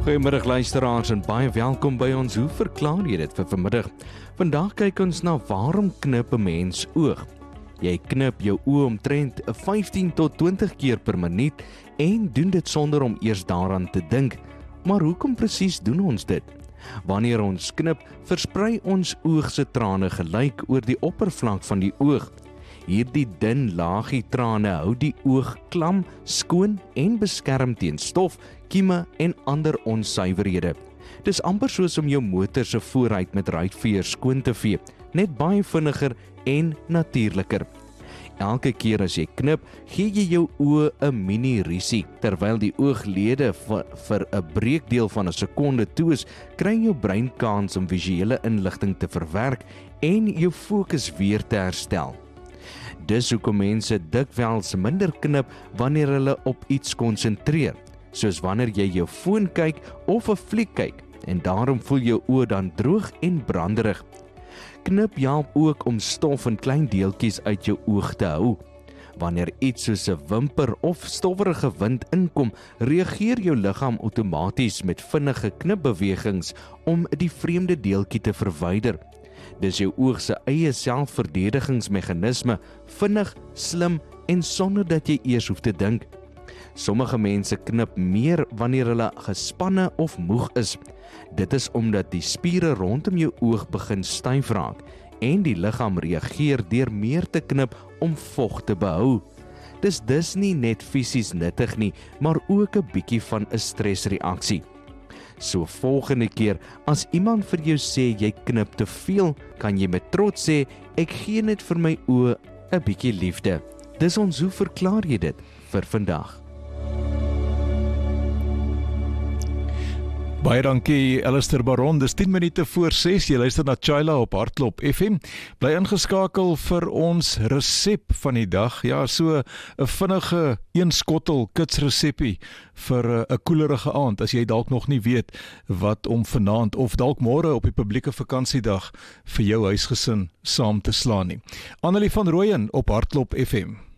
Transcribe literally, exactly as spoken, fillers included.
Goeiemiddag luisteraars en baie welkom by ons Hoe verklaar jy dit vir vanmiddag? Vandag kyk ons na waarom knip 'n mens oog. Jy knip jou oë omtrent vyftien tot twintig keer per minuut en doen dit sonder om eers daaraan te dink. Maar hoekom presies doen ons dit? Wanneer ons knip, versprei ons oog se trane gelyk oor die oppervlak van die oog. Hierdie dun laagie trane hou die oog klam, skoon en beskerm teen stof, kieme en ander onsuiverhede. Dis amper soos om jou motor se vooruit met ruitveer skoon te vee, net baie vinniger en natuurliker. Elke keer as jy knip, gee jy jou oë 'n mini-risie. Terwyl die ooglede vir 'n breekdeel van 'n sekonde toe is, kry jou brein kans om visuele inligting te verwerk en jou fokus weer te herstel. Dis hoekom mense dikwels minder knip wanneer hulle op iets konsentreer, soos wanneer jy jou foon kyk of 'n fliek kyk, en daarom voel jou oë dan droog en branderig. Knip help ook om stof en klein deeltjies uit jou oog te hou. Wanneer iets soos 'n wimper of stowwerige wind inkom, reageer jou liggaam outomaties met vinnige knipbewegings om die vreemde deeltjie te verwyder. Dis jou oog se eie selfverdedigingsmeganisme, vinnig, slim en sonder dat jy eers hoef te dink. Sommige mense knip meer wanneer hulle gespanne of moeg is. Dit is omdat die spiere rondom jou oog begin styf raak en die liggaam reageer deur meer te knip om vog te behou. Dis dus nie net fisies nuttig nie, maar ook 'n bietjie van 'n stresreaksie. So volgende keer, as iemand vir jou sê jy knip te veel, kan jy met trots sê, ek gee net vir my oë 'n bietjie liefde. Dis ons Hoe verklaar jy dit vir vandag? Baie dankie Alistair Baron, dis tien minute voor ses, jy luister na Chila op Hartklop F M. Bly ingeskakel vir ons resep van die dag, ja, so 'n vinnige een skottel kitsresepie vir 'n koelerige aand, as jy dalk nog nie weet wat om vanaand of dalk môre op die publieke vakansiedag vir jou huisgesin saam te slaan nie. Annelie van Rooyen op Hartklop F M.